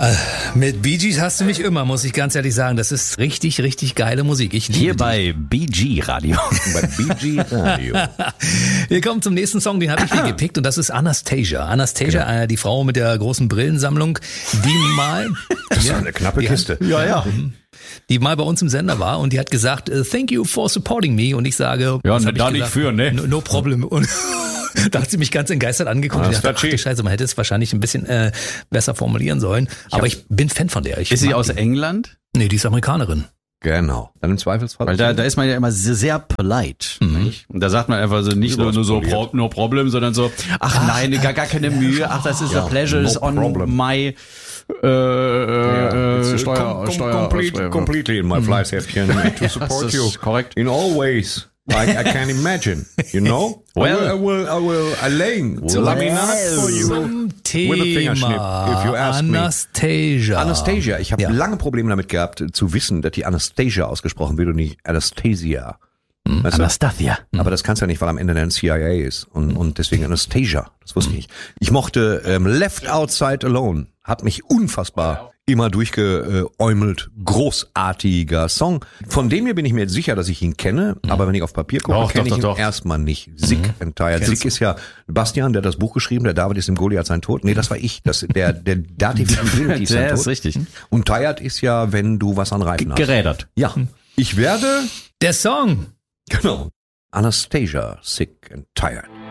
Mit Bee Gees hast du mich immer, muss ich ganz ehrlich sagen. Das ist richtig, richtig geile Musik. Ich liebe Hier bei BG Radio. Bei BG Radio. Wir kommen zum nächsten Song, den habe ich hier gepickt und das ist Anastasia. Anastasia, die Frau mit der großen Brillensammlung, die mal... Das ist eine knappe Kiste. Ja. Die mal bei uns im Sender war und die hat gesagt, thank you for supporting me. Und ich sage, Ja, was hab da ich nicht gesagt? für, ne? No problem. Und da hat sie mich ganz entgeistert angeguckt. Und ich dachte, ach, du Scheiße, man hätte es wahrscheinlich ein bisschen besser formulieren sollen. Aber ich bin Fan von der. Ist sie aus England? Nee, die ist Amerikanerin. Genau. Dann im Zweifelsfall. Weil da ist man ja immer sehr, sehr polite. Nicht? Und da sagt man einfach so nicht nur so no problem, sondern so, ach nein, gar keine Mühe, ach das ist a pleasure, is on my completely in my flies Häftchen to support you. Korrekt. In all ways. I can imagine, you know? Well, I will Elaine laminate for you Zum with a fingersnip, if you Thema ask me. Anastasia. Anastasia. Ich habe Ja. lange Probleme damit gehabt, zu wissen, dass die Anastasia ausgesprochen wird und nicht Anastasia. Weißt du? Anastasia. Aber das kannst du ja nicht, weil am Ende dann CIA ist. Und deswegen Anastasia. Das wusste ich nicht. Ich mochte Left Outside Alone. Hat mich unfassbar immer durchgeäumelt. Großartiger Song. Von dem hier bin ich mir jetzt sicher, dass ich ihn kenne. Aber wenn ich auf Papier gucke, kenne ich ihn erstmal nicht. Sick and Tired. Sick ist ja Bastian, der hat das Buch geschrieben. Der David ist im Goliath sein Tod. Nee, das war ich. Der Dativ im Trinity ist sein Der Tod. ist richtig. Und Tired ist ja, wenn du was an Reifen hast. Gerädert. Ja. Ich werde... Der Song. Genau. Anastasia, Sick and Tired.